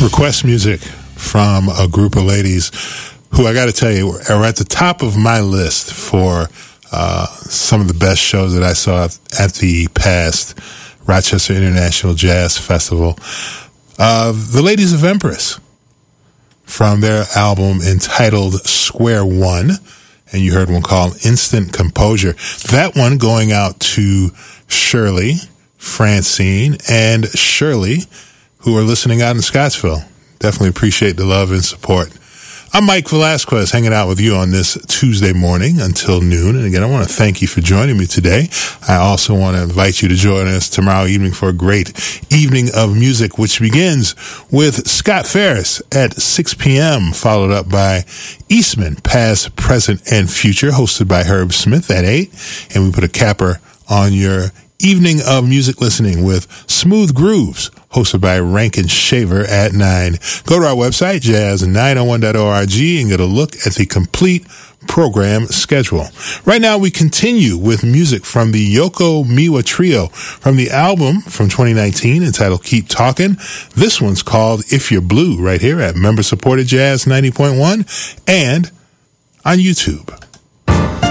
request music from a group of ladies who, I got to tell you, are at the top of my list for some of the best shows that I saw at the past Rochester International Jazz Festival. The Ladies of Empress, from their album entitled Square One, and you heard one called Instant Composure. That one going out to Shirley, Francine, and Shirley, who are listening out in Scottsville. Definitely appreciate the love and support. I'm Mike Velasquez, hanging out with you on this Tuesday morning until noon. And again, I want to thank you for joining me today. I also want to invite you to join us tomorrow evening for a great evening of music, which begins with Scott Ferris at 6 p.m., followed up by Eastman, Past, Present, and Future, hosted by Herb Smith at 8. And we put a capper on your evening of music listening with Smooth Grooves, hosted by Rankin Shaver at 9. Go to our website, jazz901.org, and get a look at the complete program schedule. Right now, we continue with music from the Yoko Miwa Trio from the album from 2019 entitled Keep Talking. This one's called If You're Blue, right here at member-supported Jazz 90.1 and on YouTube.